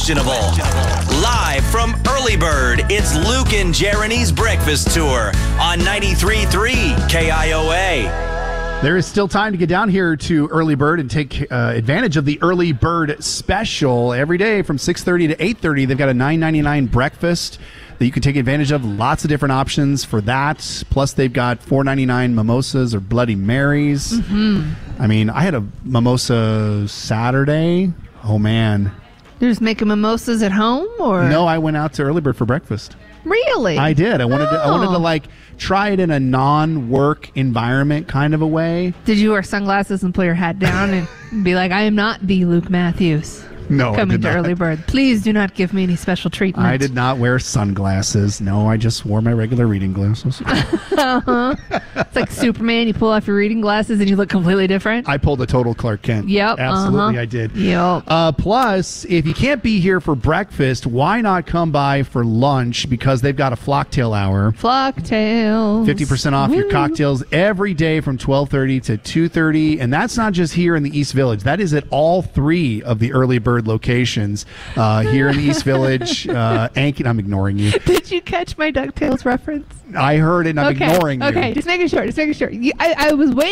imaginable. Live from Early Bird, it's Luke and Jeremy's Breakfast Tour on 93.3 KIOA. There is still time to get down here to Early Bird and take advantage of the Early Bird special. Every day from 6:30 to 8:30, they've got a $9.99 breakfast that you can take advantage of. Lots of different options for that. Plus, they've got $4.99 mimosas or Bloody Marys. I mean, I had a mimosa Saturday. Oh, man. You're just making mimosas at home, or No, I went out to Early Bird for breakfast. really? I did. I wanted to like try it in a non-work environment kind of a way. Did you wear sunglasses and pull your hat down and be like, I am not the Luke Matthews No, I coming did to not. Early Bird. Please do not give me any special treatment. I did not wear sunglasses. No, I just wore my regular reading glasses. It's like Superman. You pull off your reading glasses and you look completely different. I pulled a total Clark Kent. Yep. Absolutely, I did. Yep. Plus, if you can't be here for breakfast, why not come by for lunch? Because they've got a Flocktail hour. Flocktails. 50% off your Woo. cocktails every day from 12:30 to 2:30. And that's not just here in the East Village. That is at all three of the Early Bird locations here in the East Village. I'm ignoring you. Did you catch my DuckTales reference? I heard it and I'm ignoring you. Okay, just making sure. I was waiting.